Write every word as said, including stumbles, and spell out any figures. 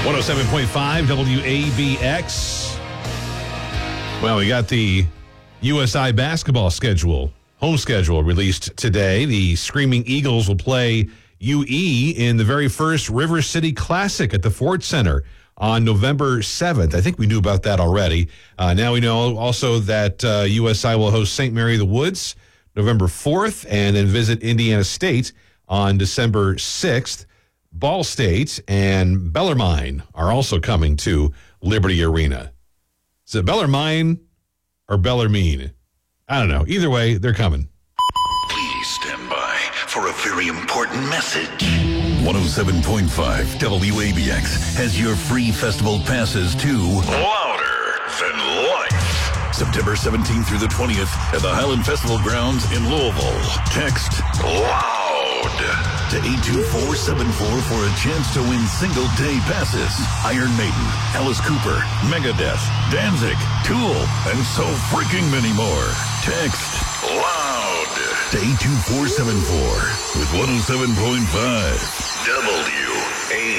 one oh seven point five W A B X. Well, we got the U S I basketball schedule, home schedule released today. The Screaming Eagles will play U E in the very first River City Classic at the Ford Center on November seventh. I think we knew about that already. Uh, now we know also that uh, U S I will host Saint Mary of the Woods November fourth and then visit Indiana State on December sixth. Ball State and Bellarmine are also coming to Liberty Arena. Is it Bellarmine or Bellarmine? I don't know. Either way, they're coming. Please stand by for a very important message. one oh seven point five W A B X has your free festival passes to Louder Than Life. September seventeenth through the twentieth at the Highland Festival Grounds in Louisville. Text LOUD to eight two four seven four for a chance to win single-day passes. Iron Maiden, Alice Cooper, Megadeth, Danzig, Tool, and so freaking many more. Text LOUD to eight two four seven four with one oh seven point five W A